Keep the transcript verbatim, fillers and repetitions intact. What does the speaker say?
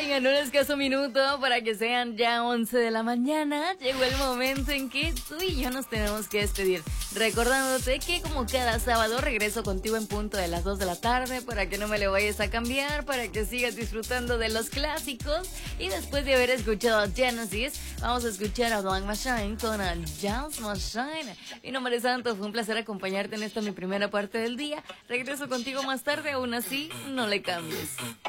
bien, en un escaso minuto para que sean ya once de la mañana, llegó el momento en que tú y yo nos tenemos que despedir. Recordándote que como cada sábado regreso contigo en punto de las dos de la tarde para que no me lo vayas a cambiar, para que sigas disfrutando de los clásicos. Y después de haber escuchado a Genesis, vamos a escuchar a Blank Machine con el Jazz Machine. Mi nombre es Santo, fue un placer acompañarte en esta mi primera parte del día. Regreso contigo más tarde, aún así, no le cambies.